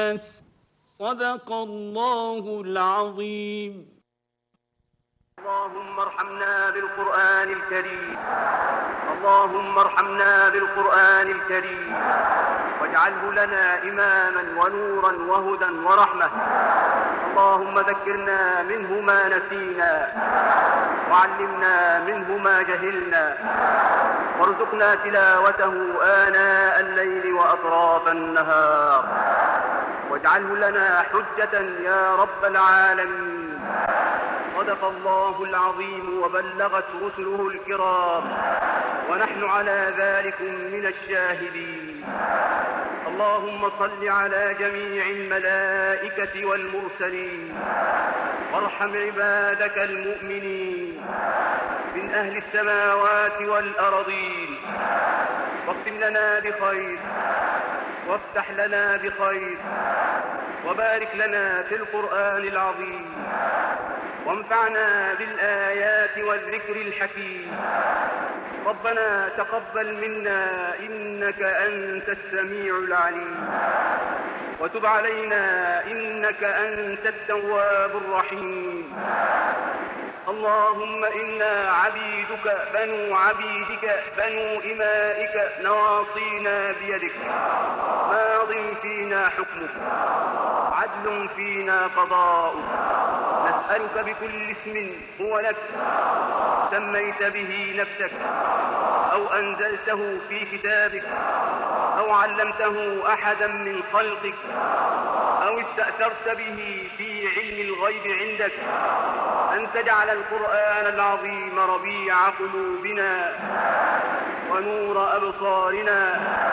الناس. صدق الله العظيم. اللهم ارحمنا بالقرآن الكريم، اللهم ارحمنا بالقرآن الكريم، واجعله لنا إماما ونورا وهدى ورحمة. اللهم ذكرنا منه ما نسينا، وعلمنا منه ما جهلنا، وارزقنا تلاوته آناء الليل وأطراف النهار، واجعله لنا حجة يا رب العالمين. صدق الله العظيم وبلغت رسله الكرام، ونحن على ذلك من الشاهدين. اللهم صل على جميع الملائكة والمرسلين، وارحم عبادك المؤمنين من أهل السماوات والأرضين، واختم لنا بخير، وافتح لنا بخير، وبارك لنا في القرآن العظيم، وانفعنا بالآيات والذكر الحكيم. ربنا تقبل منا إنك أنت السميع العليم، وتب علينا إنك أنت التواب الرحيم. اللهم إنا عبيدك بنو عبيدك بنو إمائك، نواصينا بيدك، ماض فينا حكمك، عدل فينا قضاؤك. نسألك بكل اسم هو لك سميت به نفسك، أو أنزلته في كتابك، أو علمته أحدا من خلقك، أو استأثرت به في علم الغيب عندك، أن تجعل القرآن العظيم ربيع قلوبنا ونور أبصارنا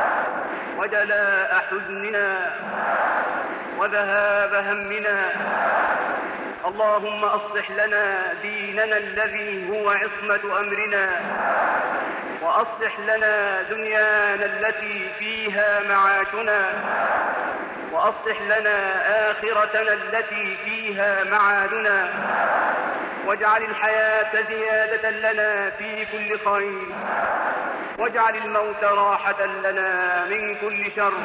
وجلاء حزننا وذهاب همنا. اللهم أصلح لنا ديننا الذي هو عصمة أمرنا، وأصلح لنا دنيانا التي فيها معاشنا، وأصلح لنا آخرتنا التي فيها معادنا، واجعل الحياة زيادة لنا في كل خير، واجعل الموت راحة لنا من كل شر.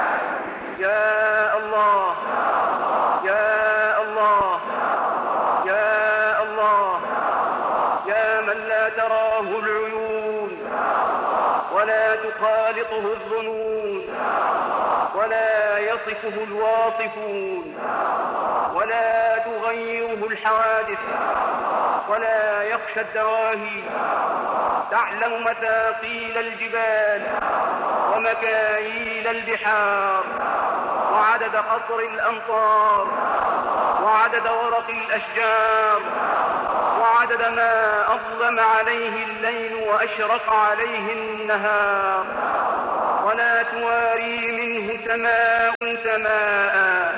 يا الله يا الله يا الله، يا من لا تراه العيون ولا تخالطه الظنون ولا يصفه الواصفون ولا تغيره الحوادث ولا يخشى الدواهي، تعلم مثاقيل الجبال ومكاييل البحار، وعدد قطر الأمطار، وعدد ورق الأشجار، وعدد ما أظلم عليه الليل وأشرق عليه النهار، ولا تواري منه سماء سماء،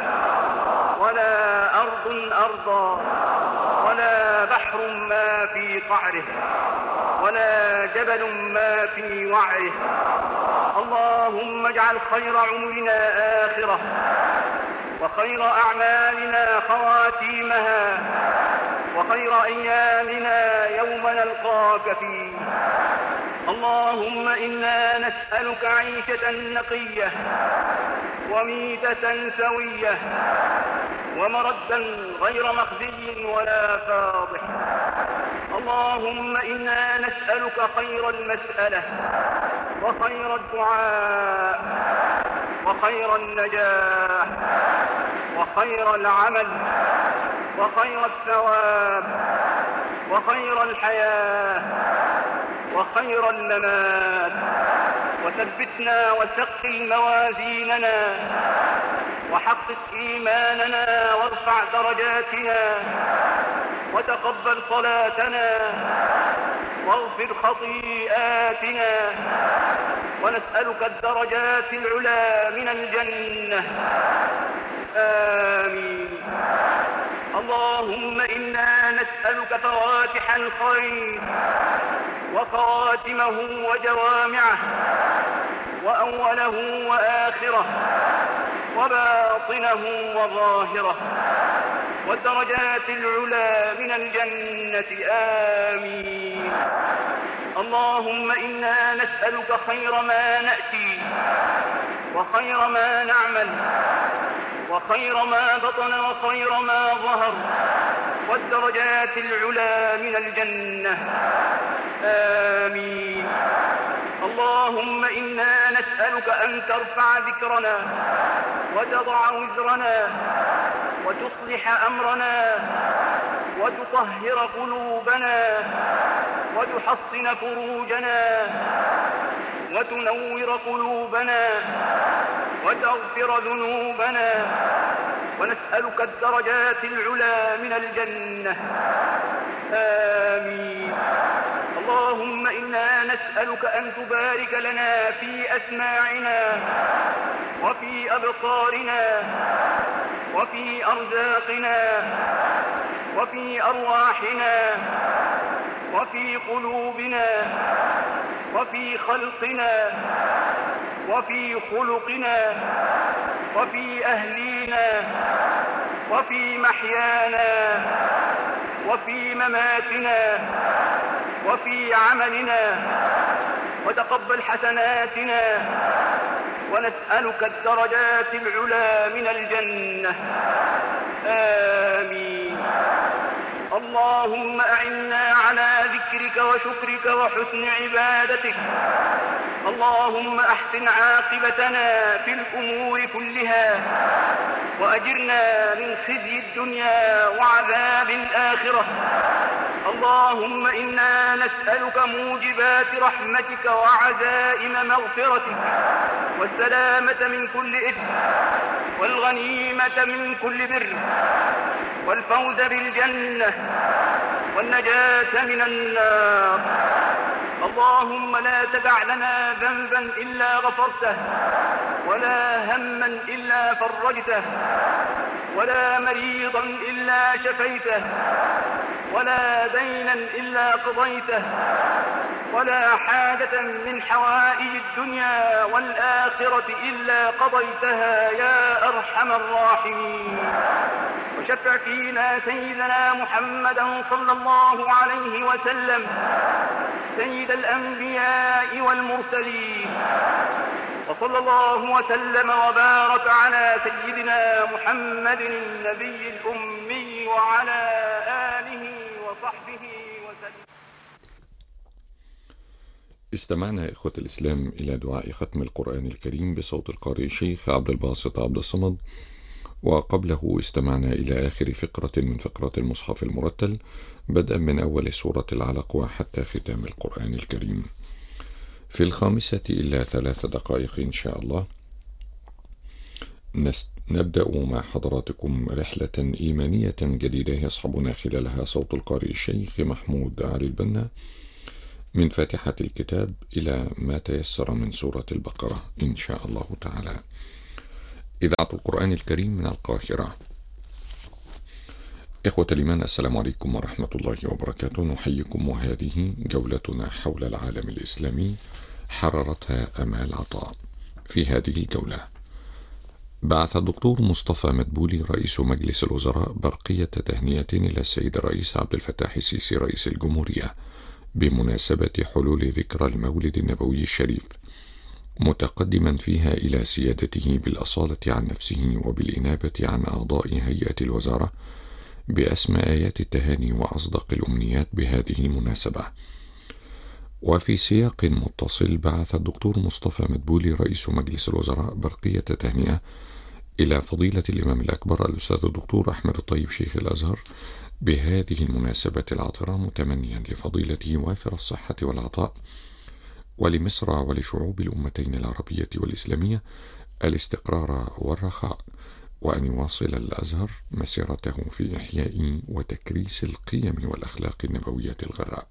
ولا أرض أرضا، ولا بحر ما في قعره، ولا جبل ما في وعره. اللهم اجعل خير عمرنا آخرة، وخير أعمالنا خواتيمها، وخير أيامنا يوم نلقاك فيه. اللهم إنا نسألك عيشة نقية، وميتة سوية، ومردا غير مخزي ولا فاضح. اللهم إنا نسألك خير المسألة، وخير الدعاء، وخير النجاح، وخير العمل، وخير الثواب، وخير الحياة، وخير الممات. وثبتنا وثقل موازيننا، وحقق إيماننا، وارفع درجاتنا، وتقبل صلاتنا، واغفر خطيئاتنا، ونسألك الدرجات العلى من الجنة. آمين. اللهم إنا نسألك فواتح الخير، وخواتمه وجوامعه، وأوله وآخره، وباطنه وظاهره، والدرجات العلى من الجنة. آمين. اللهم إنا نسألك خير ما نأتي، وخير ما نعمل، وخير ما بطن وخير ما ظهر، والدرجات العلى من الجنة. آمين. اللهم إنا نسألك أن ترفع ذكرنا وتضع وزرنا وتصلح أمرنا وتطهر قلوبنا وتحصن فروجنا وتنور قلوبنا وتغفر ذنوبنا، ونسألك الدرجات العلى من الجنة. آمين. اللهم إنا نسألك أن تبارك لنا في أسماعنا وفي أبصارنا وفي أرزاقنا وفي أرواحنا وفي قلوبنا وفي خلقنا وفي خلقنا وفي أهلينا وفي محيانا وفي مماتنا وفي عملنا، وتقبل حسناتنا، ونسألك الدرجات العلى من الجنة. آمين. اللهم أعنا على ذكرك وشكرك وحسن عبادتك. اللهم أحسن عاقبتنا في الأمور كلها، وأجرنا من خزي الدنيا وعذاب الآخرة. اللهم إنا نسألك موجبات رحمتك وعزائم مغفرتك، والسلامة من كل إثم، والغنيمة من كل بر، والفوز بالجنة، والنجاة من النار. اللهم لا تدع لنا ذنبا إلا غفرته، ولا هما إلا فرجته، ولا مريضا إلا شفيته، ولا دينا إلا قضيته، ولا حاجة من حوائج الدنيا والآخرة إلا قضيتها يا أرحم الراحمين. وشفع فينا سيدنا محمدا صلى الله عليه وسلم، سيد الأنبياء والمرسلين، وصلى الله وسلم وبارك على سيدنا محمد النبي الأمي وعلى آله وصحبه وسلم. استمعنا إخوة الإسلام إلى دعاء ختم القرآن الكريم بصوت القارئ الشيخ عبد الباسط عبد الصمد، وقبله استمعنا إلى آخر فقرة من فقرات المصحف المرتل، بدءا من أول سورة العلق وحتى ختام القرآن الكريم. في 5:03 دقائق إن شاء الله نبدأ مع حضراتكم رحلة إيمانية جديدة يصحبنا خلالها صوت القارئ الشيخ محمود علي البنا من فاتحة الكتاب إلى ما تيسر من سورة البقرة إن شاء الله تعالى. إذاعة القرآن الكريم من القاهرة. إخوة الإيمان، السلام عليكم ورحمة الله وبركاته. نحييكم، وهذه جولتنا حول العالم الإسلامي حررتها أمال عطاء. في هذه الجولة بعث الدكتور مصطفى مدبولي رئيس مجلس الوزراء برقية تهنئة إلى السيد الرئيس عبد الفتاح السيسي رئيس الجمهورية بمناسبة حلول ذكرى المولد النبوي الشريف، متقدما فيها إلى سيادته بالأصالة عن نفسه وبالإنابة عن أعضاء هيئة الوزارة بأسمى آيات التهاني وأصدق الأمنيات بهذه المناسبة. وفي سياق متصل بعث الدكتور مصطفى مدبولي رئيس مجلس الوزراء برقية تهنئة إلى فضيلة الإمام الأكبر الأستاذ الدكتور أحمد الطيب شيخ الأزهر بهذه المناسبة العطرة، متمنيا لفضيلته وافر الصحة والعطاء، ولمصر ولشعوب الأمتين العربية والإسلامية الاستقرار والرخاء، وأن يواصل الأزهر مسيرته في إحياء وتكريس القيم والأخلاق النبوية الغراء.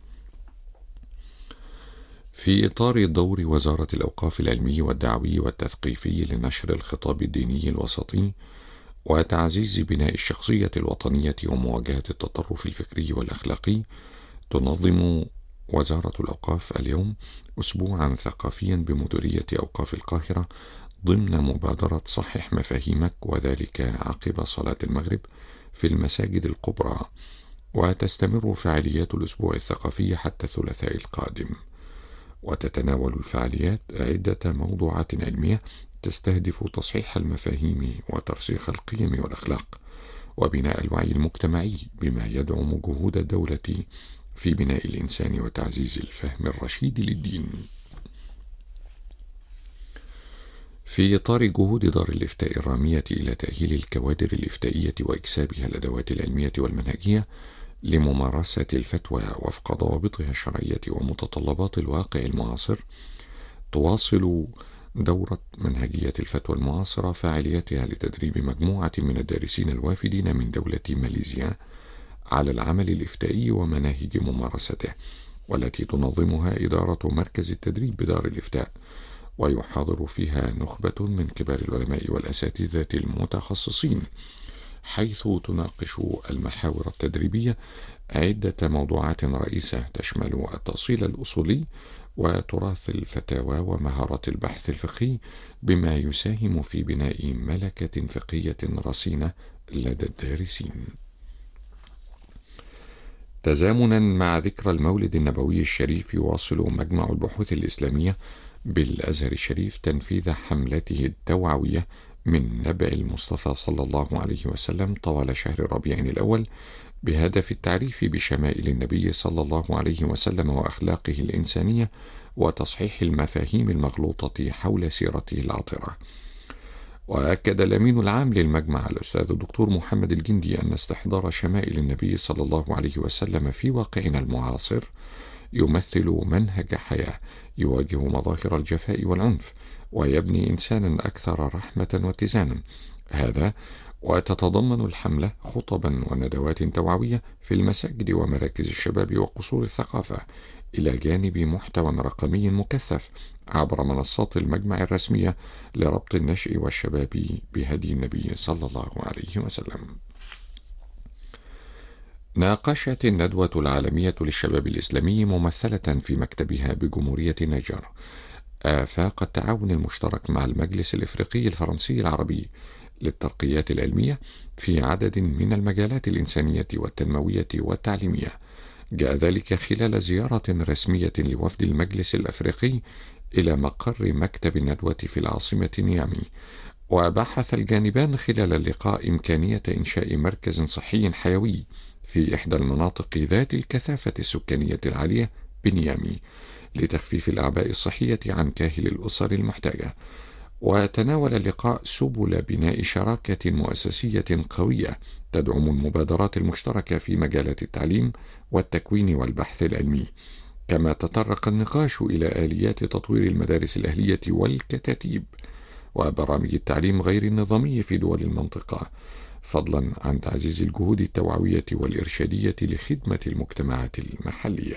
في إطار دور وزارة الأوقاف العلمي والدعوي والتثقيفي لنشر الخطاب الديني الوسطي وتعزيز بناء الشخصية الوطنية ومواجهة التطرف الفكري والأخلاقي، تنظم وزارة الأوقاف اليوم أسبوعا ثقافيا بمديرية أوقاف القاهرة ضمن مبادرة صحح مفاهيمك، وذلك عقب صلاة المغرب في المساجد الكبرى، وتستمر فعاليات الأسبوع الثقافي حتى الثلاثاء القادم. وتتناول الفعاليات عدة موضوعات علمية تستهدف تصحيح المفاهيم وترسيخ القيم والأخلاق وبناء الوعي المجتمعي بما يدعم جهود الدولة في بناء الإنسان وتعزيز الفهم الرشيد للدين. في إطار جهود دار الإفتاء الرامية إلى تأهيل الكوادر الإفتائية وإكسابها الأدوات العلمية والمنهجية لممارسة الفتوى وفق ضوابطها الشرعية ومتطلبات الواقع المعاصر، تواصل دورة منهجية الفتوى المعاصرة فعالياتها لتدريب مجموعة من الدارسين الوافدين من دولة ماليزيا على العمل الإفتائي ومناهج ممارسته، والتي تنظمها إدارة مركز التدريب بدار الإفتاء، ويحاضر فيها نخبة من كبار العلماء والأساتذة المتخصصين، حيث تناقش المحاور التدريبية عدة موضوعات رئيسة تشمل التأصيل الأصولي وتراث الفتاوى ومهارات البحث الفقهي، بما يساهم في بناء ملكة فقهية رصينة لدى الدارسين. تزامنا مع ذكرى المولد النبوي الشريف، يواصل مجمع البحوث الإسلامية بالأزهر الشريف تنفيذ حملته التوعوية من نبع المصطفى صلى الله عليه وسلم طوال شهر ربيع الأول، بهدف التعريف بشمائل النبي صلى الله عليه وسلم وأخلاقه الإنسانية وتصحيح المفاهيم المغلوطة حول سيرته العطرة. وأكد الأمين العام للمجمع الأستاذ الدكتور محمد الجندي أن استحضار شمائل النبي صلى الله عليه وسلم في واقعنا المعاصر يمثل منهج حياة يواجه مظاهر الجفاء والعنف ويبني إنسانا أكثر رحمة واتزانا. هذا وتتضمن الحملة خطبا وندوات توعوية في المساجد ومراكز الشباب وقصور الثقافة، إلى جانب محتوى رقمي مكثف عبر منصات المجمع الرسمية لربط النشء والشباب بهدي النبي صلى الله عليه وسلم. ناقشت الندوة العالمية للشباب الإسلامي ممثلة في مكتبها بجمهورية النيجر آفاق التعاون المشترك مع المجلس الإفريقي الفرنسي العربي للترقيات العلمية في عدد من المجالات الإنسانية والتنموية والتعليمية. جاء ذلك خلال زيارة رسمية لوفد المجلس الأفريقي إلى مقر مكتب الندوة في العاصمة نيامي. وبحث الجانبان خلال اللقاء إمكانية إنشاء مركز صحي حيوي في إحدى المناطق ذات الكثافة السكانية العالية بنيامي لتخفيف الأعباء الصحية عن كاهل الأسر المحتاجة. وتناول اللقاء سبل بناء شراكة مؤسسية قوية تدعم المبادرات المشتركة في مجالات التعليم والتكوين والبحث العلمي، كما تطرق النقاش إلى آليات تطوير المدارس الأهلية والكتاتيب وبرامج التعليم غير النظامي في دول المنطقة، فضلا عن تعزيز الجهود التوعوية والإرشادية لخدمة المجتمعات المحلية.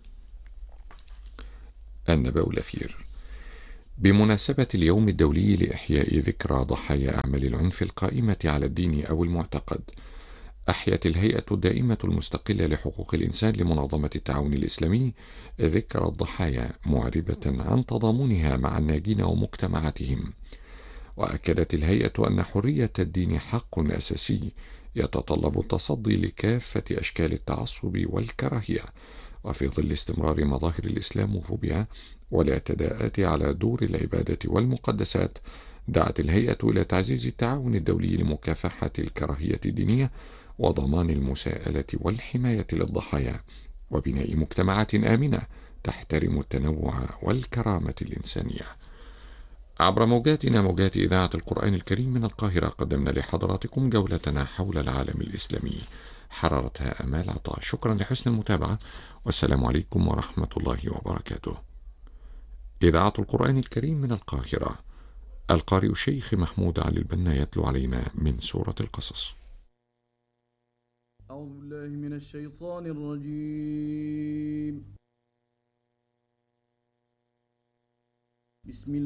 النبأ الأخير. بمناسبة اليوم الدولي لإحياء ذكرى ضحايا أعمال العنف القائمة على الدين أو المعتقد، أحيت الهيئة الدائمة المستقلة لحقوق الإنسان لمنظمة التعاون الإسلامي ذكرى الضحايا، معربة عن تضامنها مع الناجين ومجتمعاتهم. وأكدت الهيئة أن حرية الدين حق أساسي يتطلب التصدي لكافة أشكال التعصب والكراهية، وفي ظل استمرار مظاهر الإسلاموفوبيا والاعتداءات على دور العبادة والمقدسات، دعت الهيئة إلى تعزيز التعاون الدولي لمكافحة الكراهية الدينية وضمان المساءلة والحماية للضحايا وبناء مجتمعات آمنة تحترم التنوع والكرامة الإنسانية. عبر موجات إذاعة القرآن الكريم من القاهرة، قدمنا لحضراتكم جولتنا حول العالم الإسلامي، حررتها أمال عطاء. شكرا لحسن المتابعة، والسلام عليكم ورحمة الله وبركاته. إذاعة القرآن الكريم من القاهرة، القارئ الشيخ محمود علي البنا يتلو علينا من سورة القصص. أعوذ بالله من الشيطان الرجيم. بسم